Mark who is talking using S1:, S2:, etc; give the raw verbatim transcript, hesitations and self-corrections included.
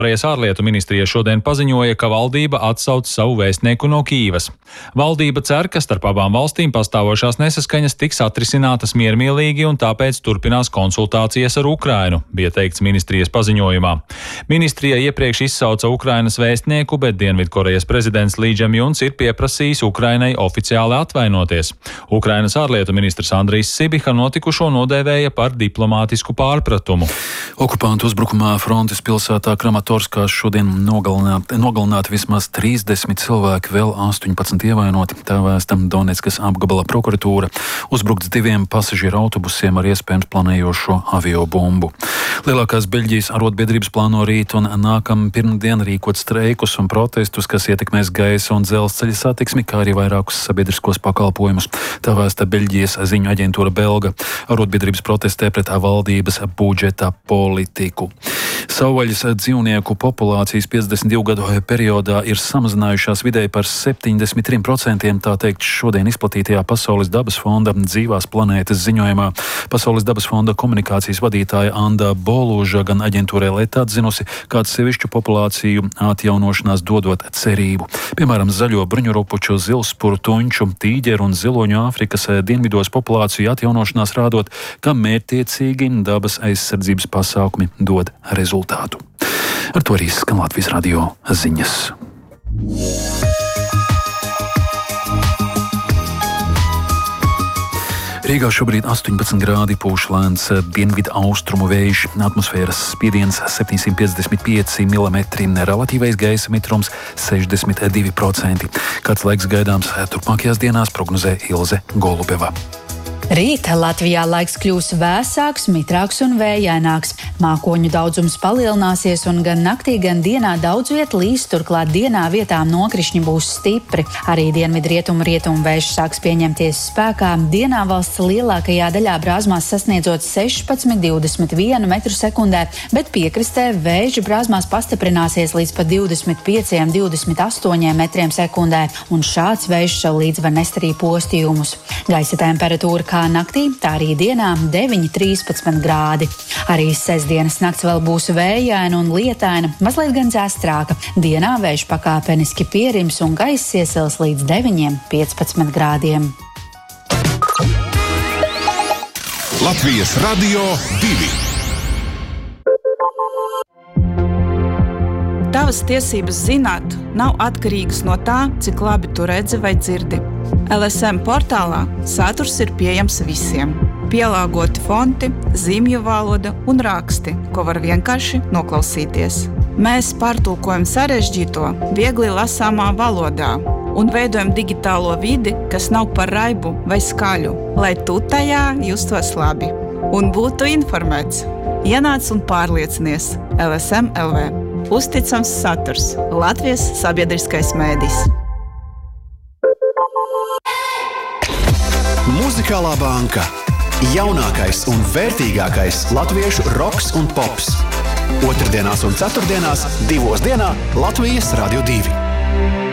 S1: Korejas ārlietu ministrija šodien paziņoja, ka valdība atsauc savu vēstnieku no Kīivas. Valdība cer, ka starp abām valstīm pastāvošās nesaskaņas tiks atrisinātas miermīlīgi un tāpēc turpinās konsultācijas ar Ukrainu, bija teikts ministrijas paziņojumā. Ministrija iepriekš izsauca Ukrainas vēstnieku, bet Dienvidkorejas prezidents Lī Džemjuns ir pieprasījis Ukrainai oficiāli atvainoties. Ukrainas ārlietu ministrs Andrijs Sibiha notikušo nodēvēja par diplomātisku pārpratumu.
S2: Okupantu uzbrukumā frontes pilsētā Kramatorskā šodien nogalināti, nogalināti vismaz trīsdesmit cilvēki, vēl astoņpadsmit ievainoti, tā vēsta Doneckas apgabala prokuratūra. Uzbrukts diviem pasažieru autobusiem ar iespējams planējošo aviobumbu. Lielākās Beļģijas arotbiedrības plāno rīt un nākamā pirmdien rīkot streikus un protestus, kas ietekmēs gaisa un dzelzceļa satiksmi, kā arī vairākus sabiedriskos pakalpojumus. Tā vēsta Beļģijas ziņu aģentūra Belga. Arotbiedrības protestē pret valdības budžeta politiku. Savvaļas dzīvnieku populācijas piecdesmit divu gadu periodā ir samazinājušās vidēji par septiņdesmit trim procentiem, tā teikt šodien izplatītajā Pasaules dabas fonda dzīvās planētas ziņojumā. Pasaules dabas fonda komunikācijas vadītāja Anda Bolūža gan aģentūrai Leta atzinusi, kā atsevišķu populāciju atjaunošanās dodot cerību. Piemēram, zaļo bruņurupuču, zilspuru, tunču, tīģeru un ziloņu Āfrikas dienvidos populāciju atjaunošanās rādot, ka mērķtiecīgi dabas aizsardzības pasākumi dod rezultātu. Ar to arī skan Latvijas radio ziņas. Rīgā šobrīd astoņpadsmit grādi, pūš lēns dienvidu austrumu vējš, atmosfēras spiediens septiņsimt piecdesmit pieci milimetri, relatīvais gaisa mitrums sešdesmit divi procenti. Kāds laiks gaidāms turpmākajās dienās, prognozē Ilze Golubeva.
S3: Rīt Latvijā laiks kļūs vēsāks, mitrāks un vējaināks. Mākoņu daudzums palielināsies un gan naktī, gan dienā daudz viet līs, turklāt dienā vietām nokrišņi būs stipri. Arī dienvidrietumu rietumu vējš sāks pieņemties spēkā. Dienā valsts lielākajā daļā brāzmās sasniedzot sešpadsmit līdz divdesmit vienu metru sekundē, bet piekrastē vējš brāzmās pastiprināsies līdz pat divdesmit pieciem līdz divdesmit astoņiem metriem sekundē, un šāds vējš līdz var nest arī postījumus. Gaisa temperatūra kā naktī, tā arī dienā deviņi līdz trīspadsmit grādi. Arī sestdienas nakts vēl būs vējaina un lietaina, mazliet gan dzestrāka. Dienā vējš pakāpeniski pierims un gaiss iesils līdz deviņiem līdz piecpadsmit grādiem.
S4: Latvijas radio divi.
S5: Tavas tiesības zināt nav atkarīgas no tā, cik labi tu redzi vai dzirdi. L S M portālā saturs ir pieejams visiem. Pielāgoti fonti, zīmju valoda un raksti, ko var vienkārši noklausīties. Mēs pārtulkojam sarežģīto, viegli lasāmā valodā un veidojam digitālo vidi, kas nav par raibu vai skaļu, lai tu tajā justos labi un būtu informēts. Ienāc un pārliecinies. L S M L V. Uzticams saturs. Latvijas sabiedriskais mēdījis.
S6: Muzikālā banka. Jaunākais un vērtīgākais latviešu roks un pops. Otrdienās un ceturtdienās divos dienā Latvijas radio divi.